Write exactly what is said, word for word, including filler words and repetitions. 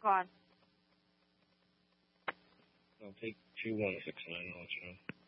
Go on. I'll take two one six nine. I'll let you know.